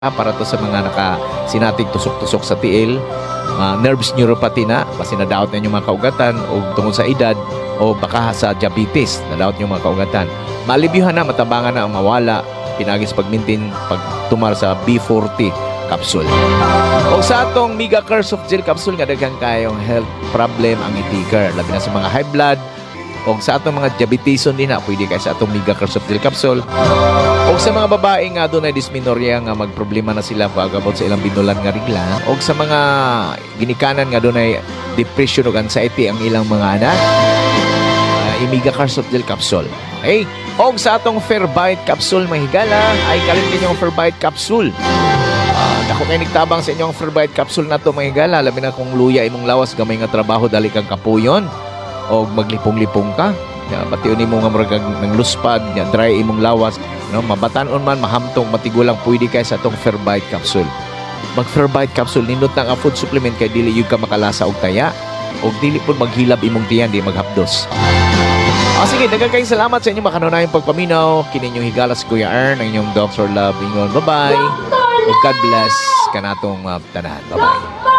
para to sa mga sinatиг tusok-tusok sa tiil, nerves neuropathy na, basi nadaot na yung mga kaugatan o tungkol sa edad o baka sa diabetes, nadaot yung mga kaugatan. Malibyuhan na, matabangan na ang mawala, pinagis pagmintin, pagtumar sa B40 capsule. O sa atong Mega Curse of Gel capsule, nga daghang kayong health problem ang itikar, labi na sa mga high blood, o sa atong mga diabeteson din na, pwede kayo sa atong Mega Curse of Gel capsule. O sa mga babae nga doon ay dysmenorrhea nga magproblema na sila pagabot sa ilang binulan nga regla. O sa mga ginikanan nga doon ay depression o anxiety ang ilang mga anak, Mega Curse of Gel capsule. Okay? O sa atong Fairbite capsule mahigala ay kalimtin yung Fairbite capsule. Ako kayo nagtabang sa inyong Fairbite capsule na to mahigala. Labi na kung luya imong lawas gamay nga trabaho dali kang kapuyon o maglipong-lipong ka. Pati ni mo nga maragag ng luspad, dry imong lawas, no, mabatanon man, mahamtong, matigulang, pwede kayo sa itong Fairbite capsule. Mag Fairbite capsule, nindot na nga food supplement kay dili yung ka makalasa og taya o dili po maghilab imong tiyan, di maghapdos. Sige, daghang kayong salamat sa inyong makanunayang pagpaminaw. Kini inyong higala si Kuya Ern, ang inyong Dr. Love. Ingon, bye-bye. God bless kanatong tanan. Bye-bye.